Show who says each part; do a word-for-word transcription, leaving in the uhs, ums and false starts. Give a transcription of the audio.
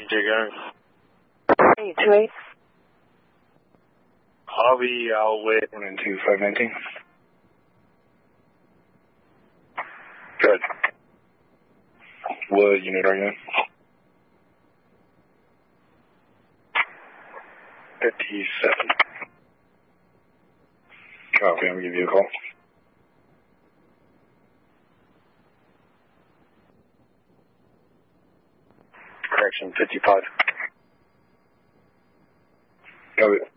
Speaker 1: D J Garrett.
Speaker 2: Hey, two eight.
Speaker 1: I'll be out with one and two five nineteen. Good. What unit are you in? fifty-seven. Copy, I'm going to give you a call. Correction, fifty-five. Copy.